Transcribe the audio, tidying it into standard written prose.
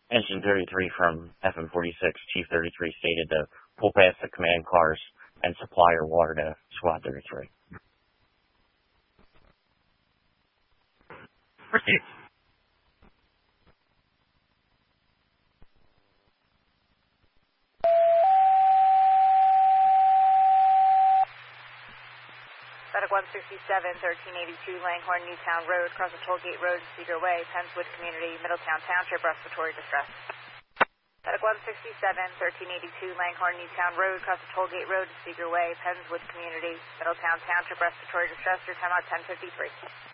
Engine 33 from FM46, Chief 33 stated to pull past the command cars and supply your water to Squad 33. Proceed. Medic 167, 1382 Langhorne, Newtown Road, across the Tollgate Road, Cedar Way, Pennswood Community, Middletown Township, respiratory distress. Medic 167, 1382 Langhorne, Newtown Road, across the Tollgate Road, Cedar Way, Pennswood Community, Middletown Township, respiratory distress. Your timeout 10:53.